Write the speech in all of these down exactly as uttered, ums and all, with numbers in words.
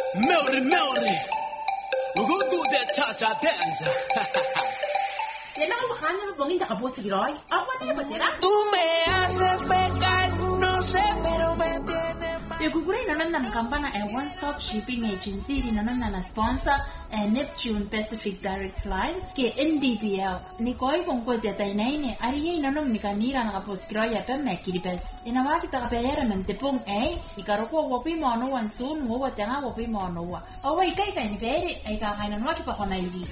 Melody, melody. We're gonna do that cha-cha dance. Tena bajando pongin ta kaposi giroy. Agua te patera. Tú me haces pecar, no sé, pero me tienes mal. E kukuri nanan na kampana e One Stop Shipping Agency di nanan na sponsor e Neptune Pacific Direct Line ke N D P L. Ni koi kong ko te tai nei ne ari ye nanon ni kanira na kapos giroy e pe me kiribes. Ina wa kita ka pehera men te pong e ikaroko wo pi mo no wan sun ngo wa tanga wo pi mo no wa. O wai kai kai ni bere ai ka kai na no ki pa kona ili.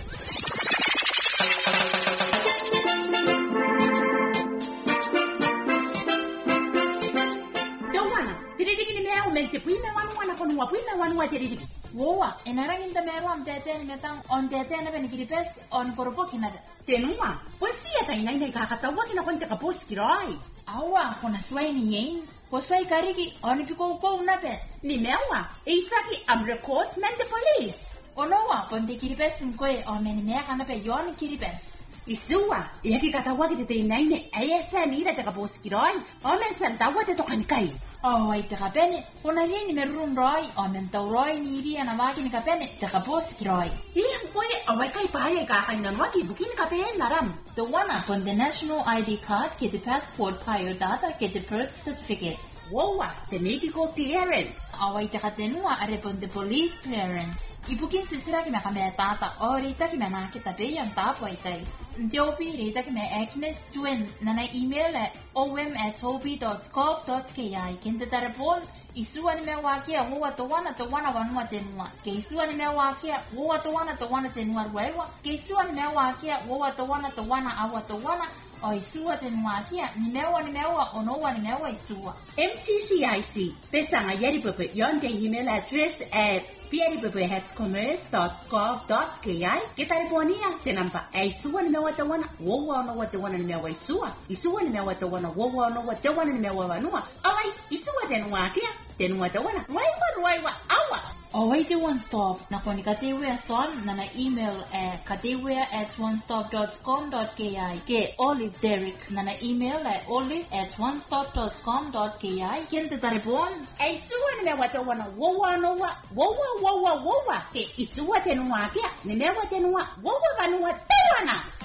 Mente pui me wanu wana kono pui me wanu wa teridi. Woa, enarangin ta meru am tete ni metang on tete na ben kiripes on koropo kinada. Tenua, pues si ata ina ina ka kata wa kina konte kapos kirai. Awa, kona swai ni yen. Ko swai kariki on piko ko na pe. Ni mewa, e isaki am record men the police. Onoa, ponte kiripes nkoe o meni me kana pe yon kiripes. Isua, e ki kata wa kite ina ina e esa ni da kapos kirai. O men santa wa te tokani kai. Oh, ai te kapene. Ona yeni me run roi, o men tau roi ni ri ana makini kapene, te kapos ki roi. Ih, boy, awai kai pae ka kainan waki bukin kapene naram. The one up on the national I D card, get the passport prior data, get the birth certificates. Woa, the medical clearance. Awai te katenua arepon the police clearance. Ibukin sisira ki me kame tata, o rita ki me na kita pe yan tapo ai tai. Ntiopi rita ki me Agnes Twin, nana email at om at toby dot gov dot ki. Kinte tarapon, isua ni me wakia, woa to wana to wana wanua tenua. Ke isua ni me wakia, woa to wana to wana tenua ruewa. Ke isua ni me wakia, woa to wana to wana awa to wana. O isua tenua kia, ni mewa ni mewa, o noa ni mewa isua. M T C I C, pesanga yeri pepe, yon the email address at pierrepepe at commerce dot gov dot ki. Kitariponia, te nampa, e isua ni mewa te wana, woa no te wana ni mewa isua. Isua ni mewa te wana, woa no te wana ni mewa wanua. Awai, isua tenua kia, tenua te wana, waiwa ruaiwa, awa. Away te One Stop, na koni katewea son, na na email at katewea at one stop dot com dot ki. Ke Olive Derek, na na email at olive at one stop dot com dot ki. Kien te taripon? E isua ni mewa te wana, woa no wa, woa woa woa. Ke isua tenua kia, ni mewa tenua, woa wanua te wana.